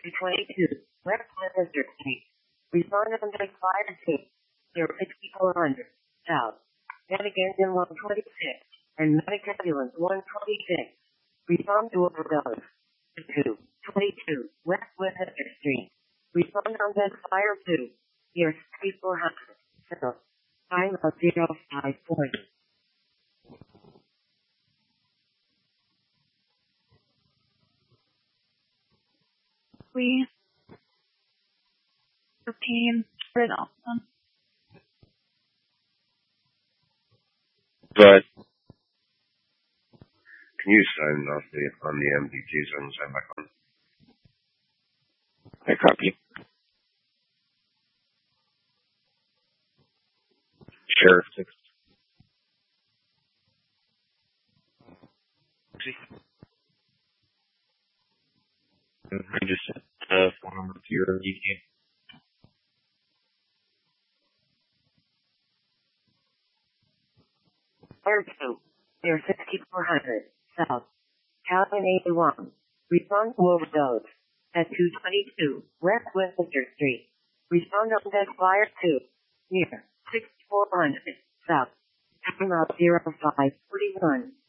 222, West Winchester Street. Respond on deck fire 2, 6400, South. Medic engine 126, and medic ambulance 126. Respond to overdose. 222, West Winchester Street. Respond on deck fire 2, 6400, South. Time of 0540. Please repeat it often. But can you sign off on the MPGs and sign back on? I copy. Sheriff 6. I just sent phone number to your ED. Fire 2, 6400, South. Calvin 81. Respond to overdose. At 222, West Winchester Street. Respond on deck fire 2, near 6400, South. Time out 0541.